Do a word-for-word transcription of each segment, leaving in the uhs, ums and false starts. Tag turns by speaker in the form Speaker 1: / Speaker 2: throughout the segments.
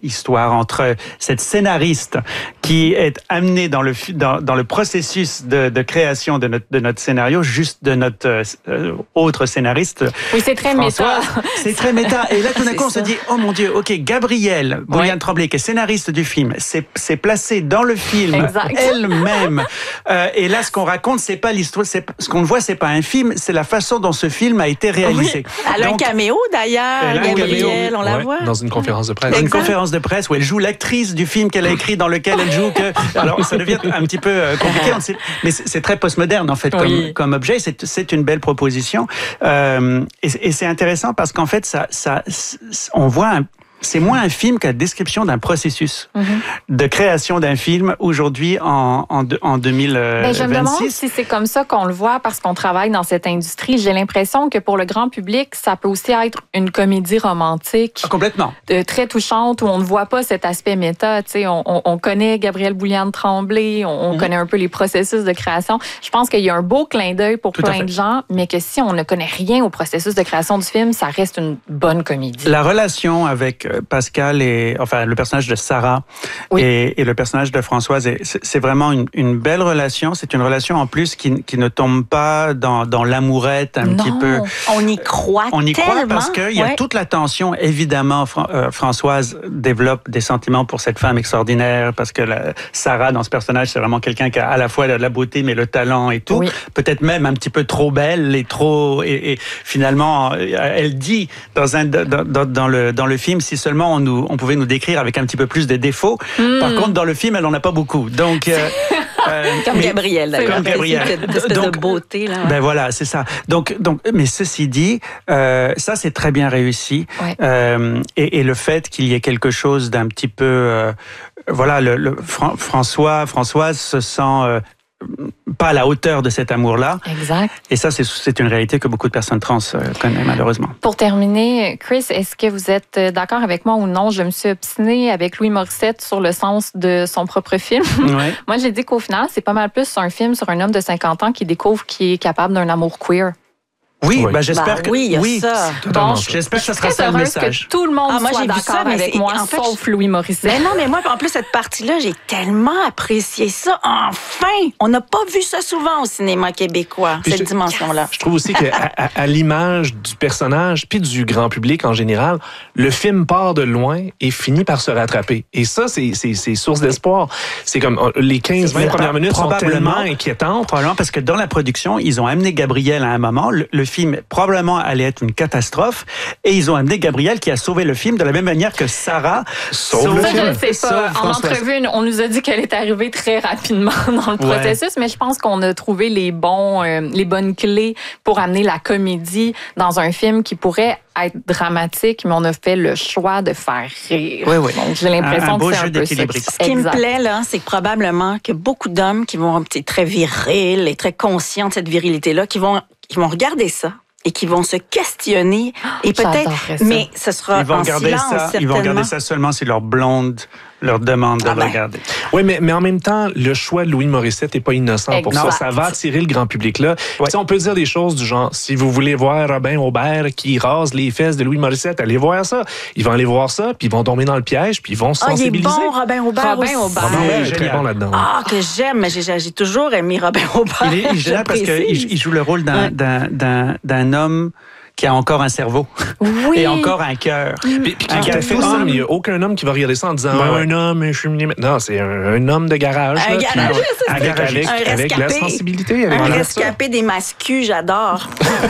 Speaker 1: histoire entre cette scénariste qui est amenée dans le dans, dans le processus de, de création de notre de notre scénario, juste de notre euh, autre scénariste.
Speaker 2: Oui, c'est très
Speaker 1: François.
Speaker 2: méta.
Speaker 1: C'est très méta. Et là, tout d'un coup, on se dit, oh mon Dieu, ok, Gabrielle Bouliane-Tremblay, qui est scénariste du film, c'est c'est placée dans le film
Speaker 2: exact.
Speaker 1: elle-même. Euh, et là, ce qu'on raconte, c'est pas l'histoire, c'est ce qu'on voit, c'est pas un film, c'est la façon dont ce film a été réalisé.
Speaker 3: Oui. Elle a
Speaker 1: Donc,
Speaker 3: un caméo d'ailleurs,
Speaker 1: elle a un
Speaker 3: Gabrielle,
Speaker 1: caméo.
Speaker 3: on la
Speaker 4: Ouais,
Speaker 3: voit.
Speaker 4: dans une conférence de presse.
Speaker 1: Dans une
Speaker 3: Exact.
Speaker 1: conférence de presse où elle joue l'actrice du film qu'elle a écrit, dans lequel elle joue que. Alors, ça devient un petit peu euh, compliqué, on sait, mais c'est c'est très postmoderne en fait comme,
Speaker 2: Oui.
Speaker 1: comme objet. C'est c'est une belle proposition euh, et, et c'est intéressant parce qu'en fait, ça, ça, on voit un c'est moins un film que la description d'un processus mm-hmm. de création d'un film aujourd'hui en, en, en deux mille vingt-six.
Speaker 2: Ben, je me demande si c'est comme ça qu'on le voit parce qu'on travaille dans cette industrie. J'ai l'impression que pour le grand public, ça peut aussi être une comédie romantique.
Speaker 1: Ah, complètement.
Speaker 2: Euh, très touchante où on ne voit pas cet aspect méta. Tu sais, on, on, on connaît Gabrielle Bouliane-Tremblay, on, on mm-hmm. connaît un peu les processus de création. Je pense qu'il y a un beau clin d'œil pour
Speaker 1: Tout
Speaker 2: plein de gens, mais que si on ne connaît rien au processus de création du film, ça reste une bonne comédie.
Speaker 1: La relation avec Pascal et enfin le personnage de Sarah oui. et, et le personnage de Françoise, c'est vraiment une, une belle relation. C'est une relation en plus qui, qui ne tombe pas dans, dans l'amourette un
Speaker 3: non,
Speaker 1: petit peu.
Speaker 3: On y croit
Speaker 1: On y
Speaker 3: tellement.
Speaker 1: croit parce qu'il y a
Speaker 3: ouais.
Speaker 1: toute la tension. Évidemment, Fran- euh, Françoise développe des sentiments pour cette femme extraordinaire parce que la, Sarah, dans ce personnage, c'est vraiment quelqu'un qui a à la fois la beauté mais le talent et tout. Oui. Peut-être même un petit peu trop belle et trop... Et, et finalement, elle dit dans, un, dans, dans, dans, le, dans le film, si seulement on, nous, on pouvait nous décrire avec un petit peu plus de défauts. Mm. Par contre, dans le film, elle n'en a pas beaucoup. Donc... Euh,
Speaker 3: Euh, comme mais, Gabrielle, d'ailleurs.
Speaker 1: Comme Gabrielle.
Speaker 3: Cette espèce donc, de beauté, là.
Speaker 1: Ben voilà, c'est ça. Donc, donc, mais ceci dit, euh, ça, c'est très bien réussi.
Speaker 2: Ouais.
Speaker 1: Euh, et, et le fait qu'il y ait quelque chose d'un petit peu... Euh, voilà, le, le Fran- François, Françoise se sent... Euh, pas à la hauteur de cet amour-là.
Speaker 2: Exact.
Speaker 1: Et ça, c'est, c'est une réalité que beaucoup de personnes trans euh, connaissent, malheureusement.
Speaker 2: Pour terminer, Chris, est-ce que vous êtes d'accord avec moi ou non? Je me suis obstinée avec Louis Morissette sur le sens de son propre film.
Speaker 1: Ouais.
Speaker 2: Moi, j'ai dit qu'au final, c'est pas mal plus un film sur un homme de cinquante ans qui découvre qu'il est capable d'un amour queer.
Speaker 1: Oui,
Speaker 4: oui.
Speaker 1: Ben j'espère
Speaker 3: bah,
Speaker 1: que
Speaker 3: oui, il y a
Speaker 1: oui.
Speaker 3: ça.
Speaker 2: Donc,
Speaker 1: j'espère que ça sera
Speaker 2: très
Speaker 1: ça le
Speaker 2: heureuse
Speaker 1: message.
Speaker 2: que tout le monde
Speaker 3: ah, moi,
Speaker 2: soit
Speaker 3: j'ai vu
Speaker 2: d'accord
Speaker 3: ça, mais
Speaker 2: avec moi,
Speaker 3: en fait,
Speaker 2: sauf
Speaker 3: je...
Speaker 2: Louis Morissette.
Speaker 3: Mais non, mais moi, en plus, cette partie-là, j'ai tellement apprécié ça. Enfin! On n'a pas vu ça souvent au cinéma québécois,
Speaker 4: puis
Speaker 3: cette
Speaker 4: je,
Speaker 3: dimension-là.
Speaker 4: Je trouve aussi qu'à à, à l'image du personnage puis du grand public en général, le film part de loin et finit par se rattraper. Et ça, c'est, c'est, c'est source d'espoir. C'est comme les quinze vingt premières minutes sont tellement inquiétantes.
Speaker 1: Probablement parce que dans la production, ils ont amené Gabrielle à un moment. Le, le film, probablement, allait être une catastrophe. Et ils ont amené Gabrielle qui a sauvé le film de la même manière que Sarah sauve, sauve
Speaker 2: le
Speaker 1: film.
Speaker 2: Ça, je ne sais pas. En entrevue, on nous a dit qu'elle est arrivée très rapidement dans le processus, ouais. mais je pense qu'on a trouvé les, bons, euh, les bonnes clés pour amener la comédie dans un film qui pourrait être dramatique, mais on a fait le choix de faire rire.
Speaker 1: Oui, oui.
Speaker 2: Donc, j'ai l'impression
Speaker 1: un, un
Speaker 2: que c'est un peu ça.
Speaker 3: Ce qui me plaît, là, c'est que probablement que beaucoup d'hommes qui vont être très virils et très conscients de cette virilité-là, qui vont, qui vont regarder ça et qui vont se questionner et peut-être, mais ce sera
Speaker 1: ils vont
Speaker 3: en
Speaker 1: regarder
Speaker 3: silence,
Speaker 1: ça,
Speaker 3: certainement.
Speaker 1: Ils vont regarder ça seulement si leur blonde leur demande de ah ben. regarder.
Speaker 4: Oui, mais, mais en même temps, le choix de Louis Morissette n'est pas innocent exact. Pour ça. Ça va attirer le grand public-là. Ouais. On peut dire des choses du genre, si vous voulez voir Robin Aubert qui rase les fesses de Louis Morissette, allez voir ça. Ils vont aller voir ça, puis ils vont tomber dans le piège, puis ils vont se
Speaker 3: ah,
Speaker 4: sensibiliser.
Speaker 3: Il est bon, Robin Aubert
Speaker 2: Robin Aubert.
Speaker 4: Robin Aubert est très bon là-dedans.
Speaker 3: Ah, que j'aime, mais j'ai, j'ai toujours aimé Robin Aubert.
Speaker 1: Il est, il est génial parce qu'il il joue le rôle d'un, ouais. d'un, d'un, d'un homme qui a encore un cerveau
Speaker 2: oui.
Speaker 1: et encore un cœur.
Speaker 4: Puis, puis qui est fait ça, il n'y a aucun homme qui va regarder ça en disant ben, un homme, je suis miné. Non, c'est un, un homme de garage.
Speaker 3: Un
Speaker 4: là,
Speaker 3: garage,
Speaker 4: qui, avec, avec,
Speaker 3: un
Speaker 4: avec la sensibilité. Avec
Speaker 3: un rescapé des mascus, j'adore.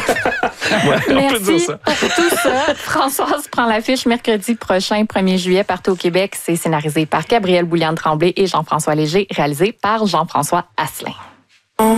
Speaker 4: ouais,
Speaker 2: Merci pour tout ça. Françoise prend l'affiche mercredi prochain, premier juillet, partout au Québec. C'est scénarisé par Gabrielle Bouliane-Tremblay et Jean-François Léger, réalisé par Jean-François Asselin.